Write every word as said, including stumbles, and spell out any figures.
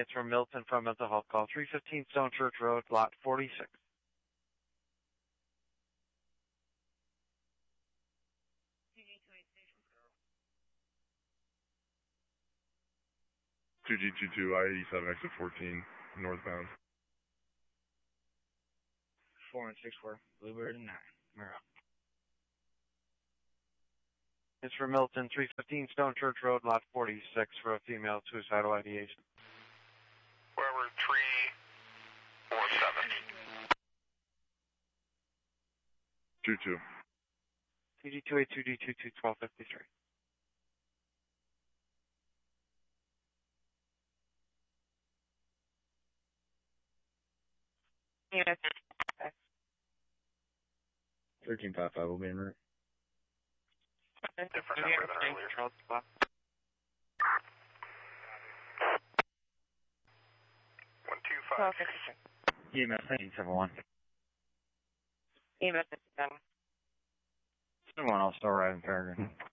It's from Milton from Mental Health Call. three fifteen Stone Church Road, Lot forty-six. two G two two I eighty-seven exit fourteen, northbound. Four and six four, Bluebird and nine. We're up. It's from Milton, three fifteen Stone Church Road, Lot forty-six, for a female suicidal ideation. Wherever three four seven. two two. T G two eight two D two two twelve fifty-three. Yes. thirteen five five will be en route. Different number than earlier. One two five. E M S nineteen seventy-one. E M S fifty-seven. Someone else still riding Peregrine.